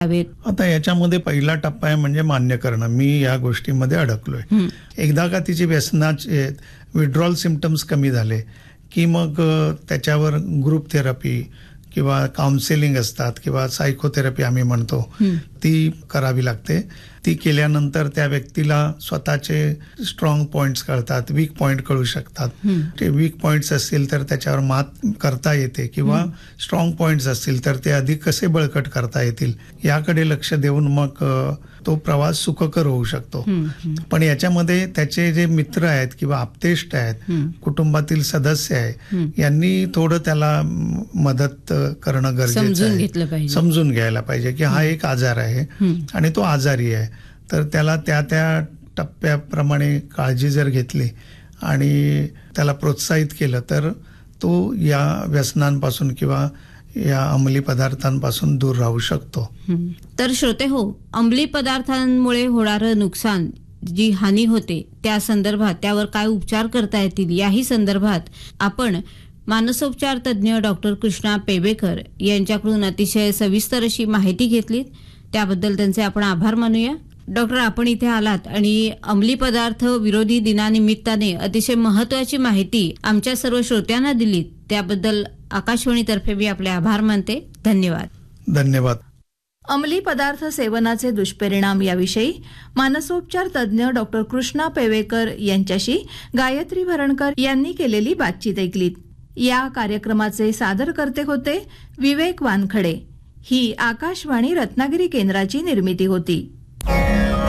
आता याच्यामध्ये पहिला टप्पा आहे म्हणजे मान्य करणं, मी या गोष्टीमध्ये अडकलोय. एकदा का तिची व्यसनाचे विड्रॉल सिम्पटम्स कमी झाले की मग त्याच्यावर ग्रुप थेरपी किंवा काउन्सिलिंग असतात किंवा सायकोथेरपी आम्ही म्हणतो, ती करावी लागते. ती केल्यानंतर त्या व्यक्तीला स्वतःचे स्ट्रॉंग पॉइंट्स कळतात, वीक पॉइंट कळू शकतात. ते वीक पॉइंट्स असतील तर त्याच्यावर मात करता येते किंवा स्ट्रॉंग पॉइंट्स असतील तर ते अधिक कसे बळकट करता येतील याकडे लक्ष देऊन मग तो प्रवास सुखकर होऊ शकतो. पण याच्यामध्ये त्याचे जे मित्र आहेत किंवा आप्तेष्ट आहेत, कुटुंबातील सदस्य आहे, यांनी थोडं त्याला मदत करणं गरजेचं आहे. समजून घ्यायला पाहिजे की हा एक आजार आहे आणि तो आजारी आहे. तर त्याला त्या टप्प्याप्रमाणे काळजी जर घेतली आणि त्याला प्रोत्साहित केलं तर तो या व्यसनांपासून किंवा या अंमली पदार्थांपासून दूर राहू शकतो. तर श्रोते हो, अंमली पदार्थांमुळे होणारं नुकसान, जी हानी होते त्या संदर्भात, त्यावर काय उपचार करता येतील याही संदर्भात आपण मानसोपचार तज्ज्ञ डॉक्टर कृष्णा पेबेकर यांच्याकडून अतिशय सविस्तर अशी माहिती घेतली. त्याबद्दल त्यांचे आपण आभार मानूया. डॉक्टर, आपण इथे आलात आणि अंमली पदार्थ विरोधी दिनानिमित्ताने अतिशय महत्वाची माहिती आमच्या सर्व श्रोत्यांना दिली, त्याबद्दल आकाशवाणीतर्फे मी आपले आभार मानते. धन्यवाद. धन्यवाद. अंमली पदार्थ सेवनाचे दुष्परिणाम याविषयी मानसोपचार तज्ज्ञ डॉक्टर कृष्णा पेवेकर यांच्याशी गायत्री भरणकर यांनी केलेली बातचीत ऐकलीत. या कार्यक्रमाचे सादरकर्ते होते विवेक वानखडे. ही आकाशवाणी रत्नागिरी केंद्राची निर्मिती होती.